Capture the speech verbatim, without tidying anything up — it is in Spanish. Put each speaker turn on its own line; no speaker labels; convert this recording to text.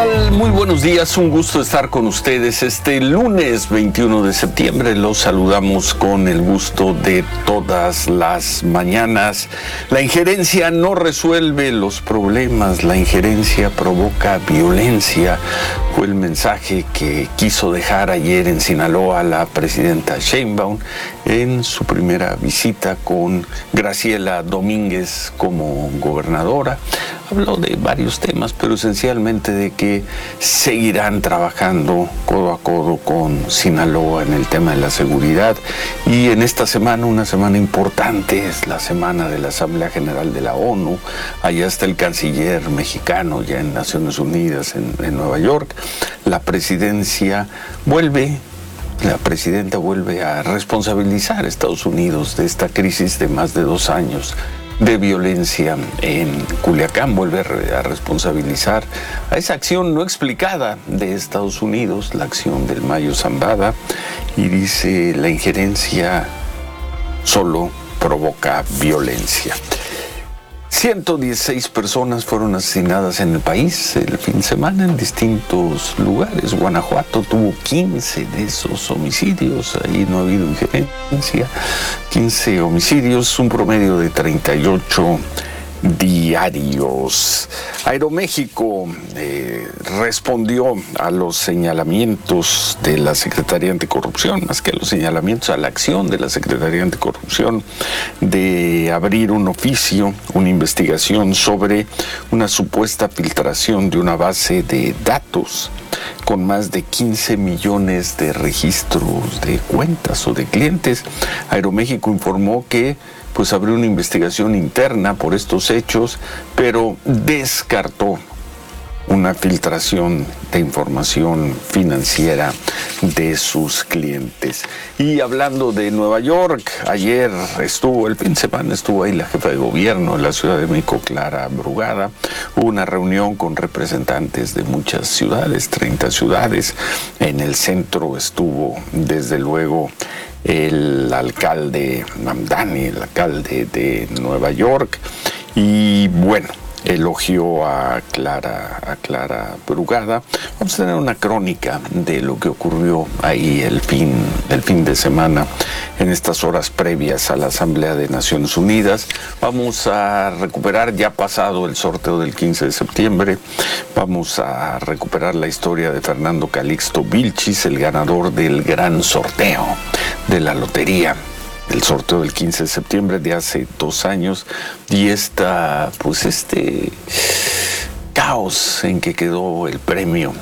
tal? Muy buenos días, un gusto estar con ustedes este lunes veintiuno de septiembre. Los saludamos con el gusto de todas las mañanas. La injerencia no resuelve los problemas, la injerencia provoca violencia. Fue el mensaje que quiso dejar ayer en Sinaloa la presidenta Sheinbaum en su primera visita con Graciela Domínguez como gobernadora. Habló de varios temas, pero esencialmente de que seguirán trabajando codo a codo con Sinaloa en el tema de la seguridad. Y en esta semana, una semana importante, es la semana de la Asamblea General de la ONU. Allá está el canciller mexicano, ya en Naciones Unidas, en, en Nueva York. La presidencia vuelve... La presidenta vuelve a responsabilizar a Estados Unidos de esta crisis de más de dos años de violencia en Culiacán. Vuelve a responsabilizar a esa acción no explicada de Estados Unidos, la acción del Mayo Zambada, y dice: la injerencia solo provoca violencia. ciento dieciséis personas fueron asesinadas en el país el fin de semana en distintos lugares. Guanajuato tuvo quince de esos homicidios, ahí no ha habido injerencia. quince homicidios, un promedio de treinta y ocho diarios. Aeroméxico eh, respondió a los señalamientos de la Secretaría Anticorrupción, más que a los señalamientos, a la acción de la Secretaría Anticorrupción de abrir un oficio, una investigación sobre una supuesta filtración de una base de datos con más de quince millones de registros de cuentas o de clientes. Aeroméxico informó que pues abrió una investigación interna por estos hechos, pero descartó una filtración de información financiera de sus clientes. Y hablando de Nueva York, ayer estuvo, el fin de semana estuvo ahí la jefa de gobierno de la Ciudad de México, Clara Brugada. Hubo una reunión con representantes de muchas ciudades, treinta ciudades. En el centro estuvo, desde luego, el alcalde Mamdani, el alcalde de Nueva York, y bueno, elogió a Clara, a Clara Brugada. Vamos a tener una crónica de lo que ocurrió ahí el fin, el fin de semana, en estas horas previas a la Asamblea de Naciones Unidas. Vamos a recuperar, ya pasado el sorteo del quince de septiembre, vamos a recuperar la historia de Fernando Calixto Vilchis, el ganador del gran sorteo de la lotería, el sorteo del quince de septiembre de hace dos años, y esta, pues este caos en que quedó el premio